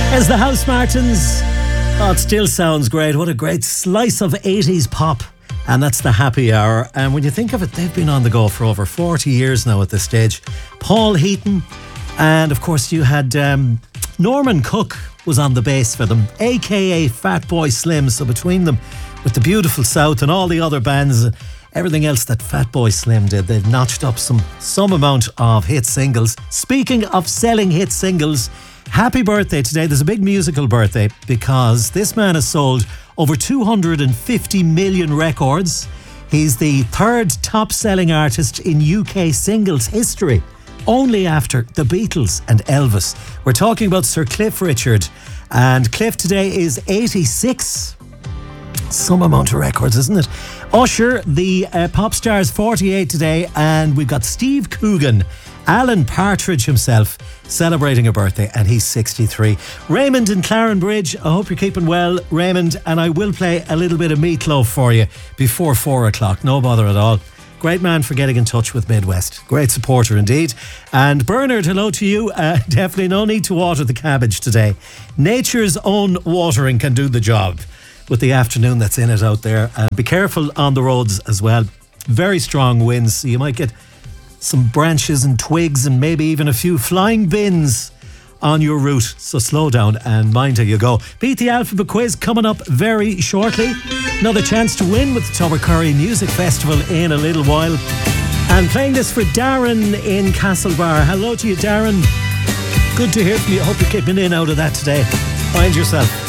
As the House Martins. Oh, it still sounds great. What a great slice of 80s pop. And that's the Happy Hour. And when you think of it, they've been on the go for over 40 years now at this stage. Paul Heaton. And of course you had Norman Cook was on the bass for them, aka Fatboy Slim. So between them, with the Beautiful South and all the other bands, everything else that Fatboy Slim did, they've notched up some amount of hit singles. Speaking of selling hit singles, happy birthday today. There's a big musical birthday because this man has sold over 250 million records. He's the third top-selling artist in UK singles history, only after the Beatles and Elvis. We're talking about Sir Cliff Richard, and Cliff today is 86. Some amount of records, isn't it? Usher, the pop star's 48 today, and we've got Steve Coogan, Alan Partridge himself, celebrating a birthday, and he's 63. Raymond in Clarenbridge, I hope you're keeping well, Raymond, and I will play a little bit of Meatloaf for you before 4 o'clock. No bother at all. Great man for getting in touch with Midwest. Great supporter indeed. And Bernard, hello to you. Definitely no need to water the cabbage today. Nature's own watering can do the job with the afternoon that's in it out there. Be careful on the roads as well. Very strong winds, so you might get some branches and twigs and maybe even a few flying bins on your route. So slow down and mind how you go. Beat the Alphabet Quiz coming up very shortly. Another chance to win with the Tubbercurry Music Festival in a little while. And playing this for Darren in Castlebar. Hello to you, Darren. Good to hear from you. Hope you're keeping in out of that today. Find yourself.